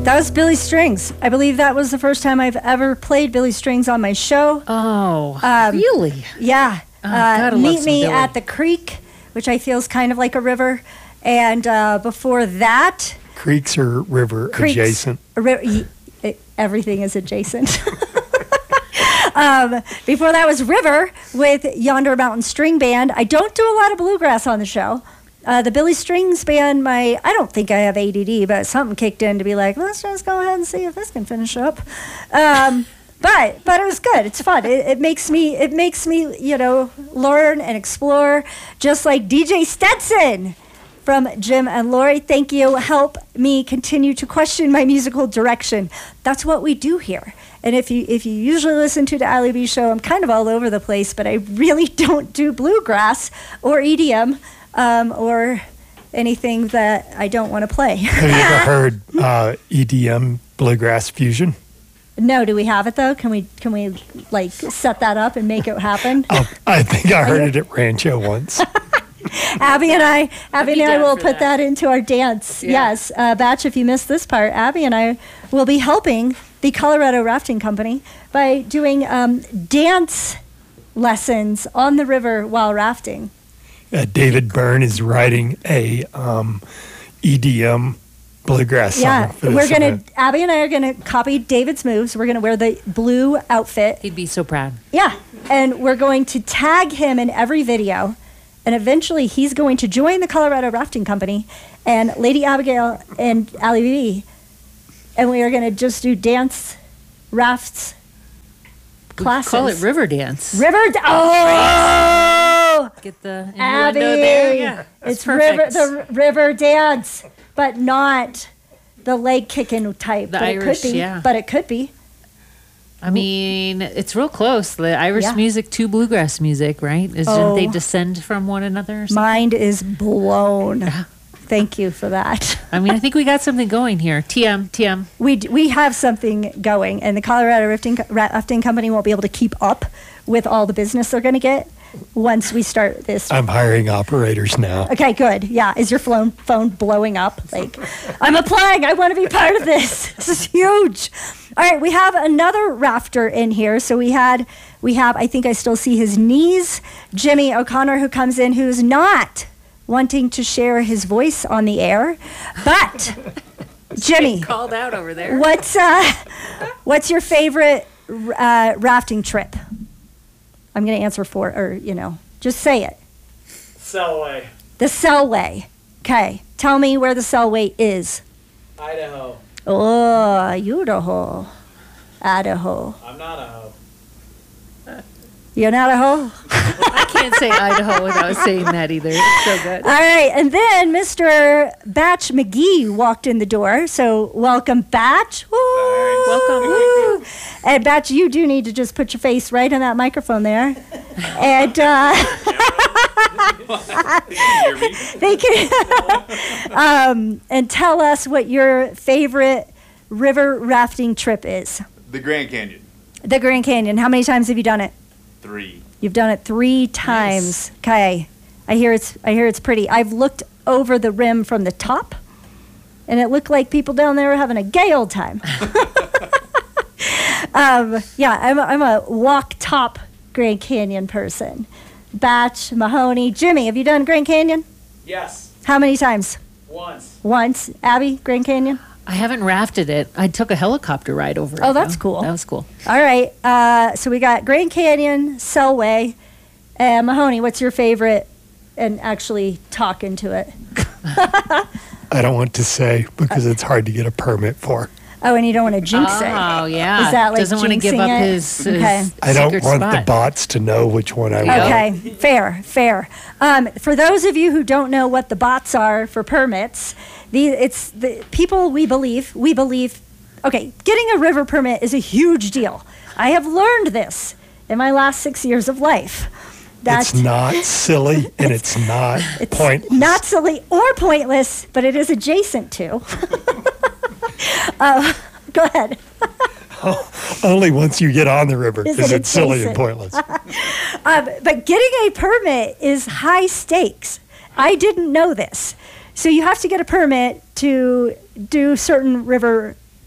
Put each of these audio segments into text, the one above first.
That was Billy Strings. I believe that was the first time I've ever played Billy Strings on my show. Oh, really? Yeah. God, Meet Me at the Creek, which I feel is kind of like a river. And before that... Creeks are river adjacent. Everything is adjacent. Before that was River with Yonder Mountain String Band. I don't do a lot of bluegrass on the show. The Billy Strings Band, I don't think I have ADD, but something kicked in to be like, let's just go ahead and see if this can finish up. But it was good. It's fun. It makes me, learn and explore, just like DJ Stetson from Jim and Lori. Thank you. Help me continue to question my musical direction. That's what we do here. And if you usually listen to the Ali B show, I'm kind of all over the place, but I really don't do bluegrass or EDM or anything that I don't want to play. Have you ever heard EDM bluegrass fusion? No, do we have it though? Can we like set that up and make it happen? Oh, I think I heard it at Rancho once. Abby and I will put that into our dance. Yeah. Yes, Batch, if you missed this part, Abby and I will be helping the Colorado Rafting Company by doing dance lessons on the river while rafting. David Byrne is writing a EDM bluegrass song for this event. Abby and I are gonna copy David's moves. We're gonna wear the blue outfit. He'd be so proud. Yeah, and we're going to tag him in every video. And eventually, he's going to join the Colorado Rafting Company and Lady Abigail and Ali B. And we are going to just do dance, rafts, classes. Call it river dance. Oh! Get the Abby, there. Yeah, it's river dance, but not the leg kicking type. The but Irish, it could be. yeah. But it could be. I mean, it's real close. The Irish music to bluegrass music, right? Didn't they descend from one another or something? Mind is blown. Thank you for that. I mean, I think we got something going here. TM. We have something going, and the Colorado Rafting Company won't be able to keep up with all the business they're going to get once we start this. I'm hiring operators now. Okay, good. Yeah. Is your phone blowing up? Like, I'm applying. I want to be part of this. This is huge. All right, we have another rafter in here. So we have, I think I still see his knees, Jimmy O'Connor, who comes in, who's not wanting to share his voice on the air. But, Jimmy. Called out over there. What's your favorite rafting trip? I'm going to answer just say it. Selway. The Selway. Okay, tell me where the Selway is. Idaho. Oh, Idaho. Idaho. I'm not a hoe. You're not a hoe? I can't say Idaho without saying that either. It's so good. All right, and then Mr. Batch McGee walked in the door. So welcome, Batch. Woo! Welcome. Woo! And Batch, you do need to just put your face right on that microphone there. And they can and tell us what your favorite river rafting trip is. The Grand Canyon. The Grand Canyon. How many times have you done it? 3. You've done it 3 times. Okay. I hear it's pretty. I've looked over the rim from the top, and it looked like people down there were having a gay old time. I'm a walk top Grand Canyon person. Batch, Mahoney, Jimmy, have you done Grand Canyon? Yes. How many times? Once. Abby, Grand Canyon? I haven't rafted it. I took a helicopter ride over it. Oh, that's cool. That was cool. All right. So we got Grand Canyon, Selway, and Mahoney. What's your favorite? And actually talk into it. I don't want to say because it's hard to get a permit for. Oh, and you don't want to jinx it. Oh, yeah. Is that like doesn't want to give jinxing up it? his Okay. I don't secret want spot. the bots to know which one I want. Okay, fair. For those of you who don't know what the bots are for permits, it's the people we believe. Okay, getting a river permit is a huge deal. I have learned this in my last 6 years of life. It's not silly and it's not pointless. Not silly or pointless, but it is adjacent to. Go ahead. Only once you get on the river is it silly and adjacent? pointless. But getting a permit is high stakes. I didn't know this. So you have to get a permit to do certain river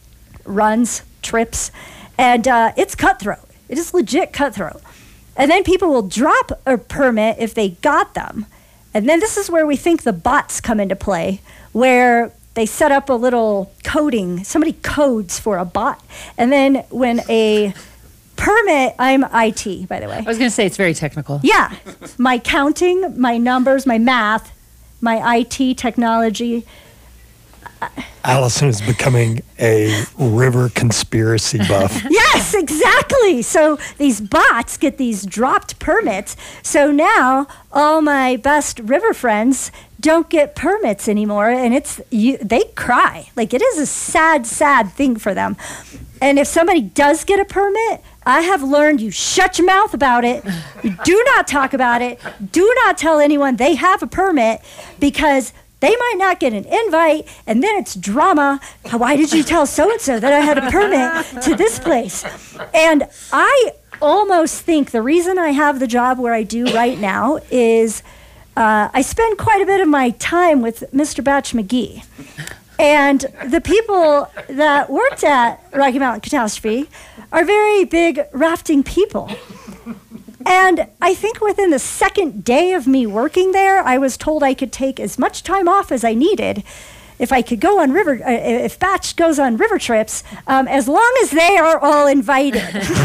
runs, trips, and it's cutthroat. It is legit cutthroat. And then people will drop a permit if they got them. And then this is where we think the bots come into play, where they set up a little coding. Somebody codes for a bot. And then when a permit, I'm IT, by the way. I was going to say it's very technical. Yeah. My counting, my numbers, my math, my IT technology. Allison is becoming a river conspiracy buff. Yes, exactly. So these bots get these dropped permits. So now all my best river friends don't get permits anymore, and they cry. Like, it is a sad, sad thing for them. And if somebody does get a permit, I have learned you shut your mouth about it. You do not talk about it. Do not tell anyone they have a permit, because they might not get an invite, and then it's drama. Why did you tell so-and-so that I had a permit to this place? And I almost think the reason I have the job where I do right now is I spend quite a bit of my time with Mr. Batch McGee. And the people that worked at Rocky Mountain Catastrophe are very big rafting people. And I think within the second day of me working there, I was told I could take as much time off as I needed if I could go on if Batch goes on river trips, as long as they are all invited.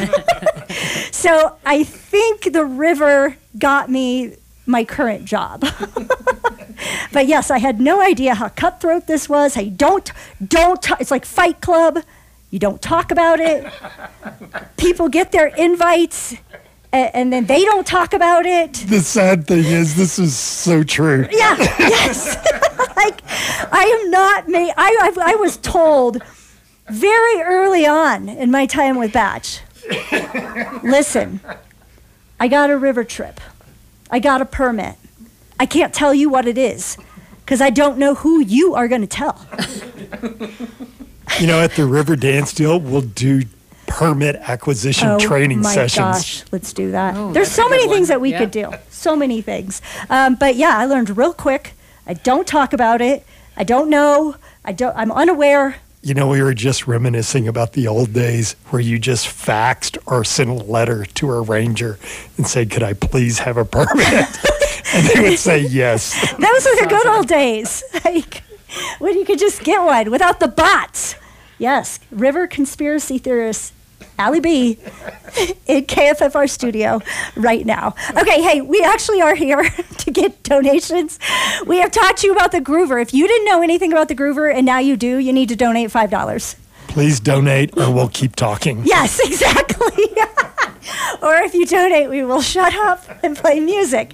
So I think the river got me my current job. But yes, I had no idea how cutthroat this was. How you don't it's like Fight Club. You don't talk about it. People get their invites, and then they don't talk about it. The sad thing is, this is so true. Yeah, yes. Like, I am not made. I was told very early on in my time with Batch, listen, I got a river trip. I got a permit. I can't tell you what it is, because I don't know who you are going to tell. You know, at the River Dance Deal, we'll do permit acquisition training sessions. Oh my gosh, let's do that. There's so many things that we could do. So many things. But yeah, I learned real quick. I don't talk about it. I don't know. I'm unaware. You know, we were just reminiscing about the old days where you just faxed or sent a letter to a ranger and said, could I please have a permit? And they would say yes. Those are the good old days. Like, when you could just get one without the bots. Yes, river conspiracy theorist Allie B in KFFR studio right now. Okay, hey, we actually are here to get donations. We have taught you about the Groover. If you didn't know anything about the Groover and now you do, you need to donate $5. Please donate or we'll keep talking. Yes, exactly. Or if you donate, we will shut up and play music.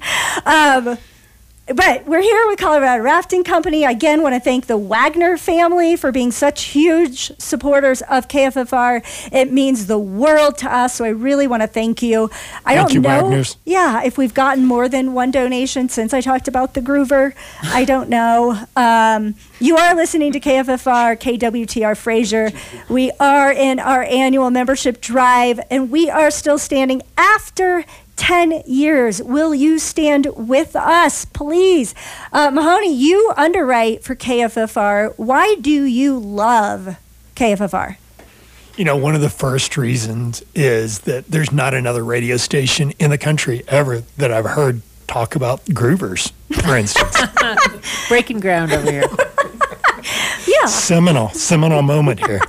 But we're here with Colorado Rafting Company. Again, want to thank the Wagner family for being such huge supporters of KFFR. It means the world to us, so I really want to thank you. I don't know, Wagners. Yeah, if we've gotten more than one donation since I talked about the Groover. I don't know. You are listening to KFFR, KWTR Fraser. We are in our annual membership drive, and we are still standing after 10 years. Will you stand with us, please? Mahoney, you underwrite for KFFR. Why do you love KFFR? You know, one of the first reasons is that there's not another radio station in the country ever that I've heard talk about Groovers, for instance. Breaking ground over here. Yeah. Seminal moment here.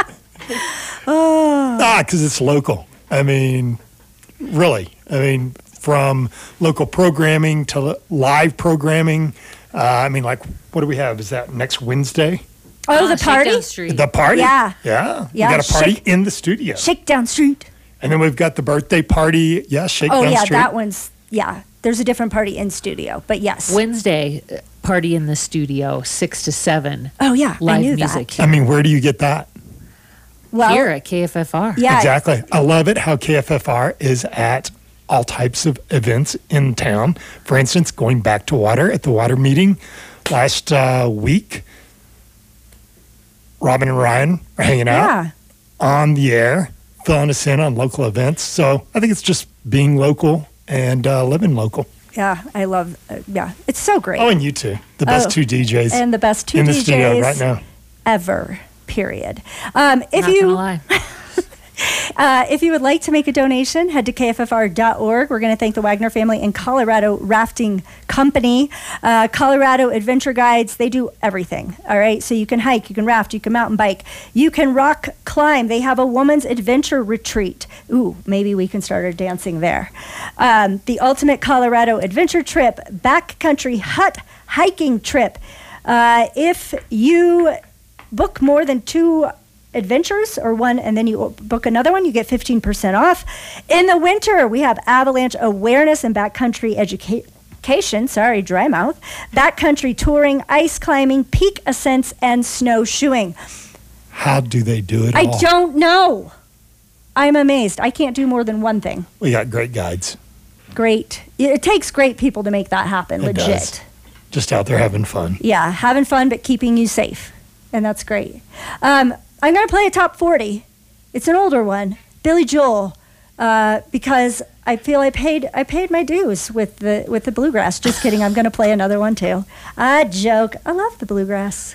Because it's local. I mean, really. I mean, from local programming to live programming. I mean, like, what do we have? Is that next Wednesday? Oh, the party? The party? Yeah. Yeah. We got a party in the studio. Shakedown Street. And then we've got the birthday party. Yeah, Shakedown Street. Oh, yeah, that one's, there's a different party in studio, but yes. Wednesday, party in the studio, 6 to 7. Oh, yeah, live I knew music. that. I mean, where do you get that? Well, here at KFFR. Yeah. Exactly. I love it how KFFR is at all types of events in town. For instance, going back to water at the water meeting last week, Robin and Ryan are hanging out on the air, filling us in on local events. So I think it's just being local and living local. Yeah, I love, it's so great. Oh, and you too. The best two DJs and the best two in the DJs studio right now. Ever. period. If Not you gonna lie. If you would like to make a donation, head to kffr.org. We're going to thank the Wagner family and Colorado Rafting Company. Colorado Adventure Guides, they do everything. All right. So you can hike, you can raft, you can mountain bike, you can rock climb. They have a woman's adventure retreat. Ooh, maybe we can start our dancing there. The Ultimate Colorado Adventure Trip, backcountry hut hiking trip. If you book more than 2 adventures or one and then you book another one, you get 15% off. In the winter, we have avalanche awareness and backcountry education, dry mouth, backcountry touring, ice climbing, peak ascents, and snowshoeing. How do they do it I all? don't know. I'm amazed. I can't do more than one thing. We got great guides. Great. It takes great people to make that happen, It legit. does. Just out there having fun. Yeah, having fun but keeping you safe. And that's great. I'm going to play a top 40. It's an older one, Billy Joel, because I feel I paid my dues with the bluegrass. Just kidding. I'm going to play another one too. I joke. I love the bluegrass.